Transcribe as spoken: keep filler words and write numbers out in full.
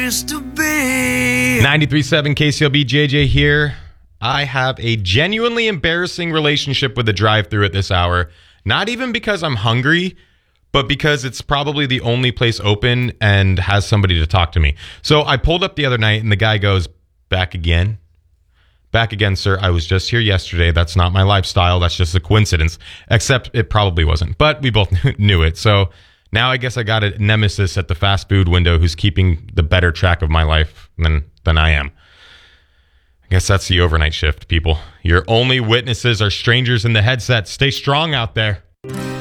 ninety-three point seven K C L B, J J here. I have a genuinely embarrassing relationship with the drive-thru at this hour. Not even because I'm hungry, but because it's probably the only place open and has somebody to talk to me. So I pulled up the other night and the guy goes, "Back again?" "Back again, sir. I was just here yesterday. That's not my lifestyle. That's just a coincidence." Except it probably wasn't. But we both knew it. So now I guess I got a nemesis at the fast food window who's keeping the better track of my life than, than I am. I guess that's the overnight shift, people. Your only witnesses are strangers in the headset. Stay strong out there.